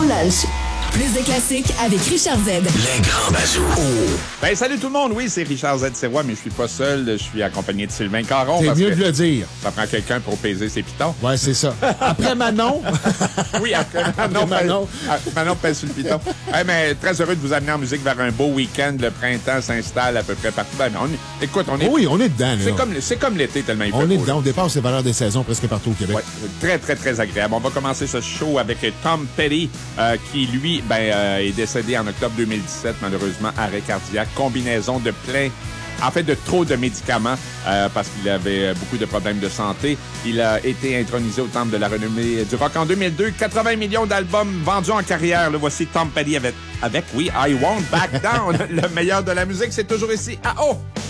lunch. Plus de classiques avec Richard Z. Les grands bazous. Ben, salut tout le monde. Oui, c'est Richard Z. Sirois, mais je suis pas seul. Je suis accompagné de Sylvain Caron. C'est mieux de le dire. Ça prend quelqu'un pour peser ses pitons. Ouais, c'est ça. Après Manon. Oui, après Manon. Manon pèse sur le piton. Hey, mais très heureux de vous amener en musique vers un beau week-end. Le printemps s'installe à peu près partout. Ben, écoute, on est... Oui, on est dedans. C'est comme l'été tellement il fait On est beau, dedans. là. On dépasse les valeurs des saisons presque partout au Québec. Ouais, très, très, très agréable. On va commencer ce show avec Tom Petty, qui, lui, est décédé en octobre 2017, malheureusement, arrêt cardiaque, combinaison de de trop de médicaments parce qu'il avait beaucoup de problèmes de santé. Il a été intronisé au Temple de la renommée du rock en 2002. 80 millions d'albums vendus en carrière. Le voici Tom Petty avec I Won't Back Down. Le meilleur de la musique, c'est toujours ici à O.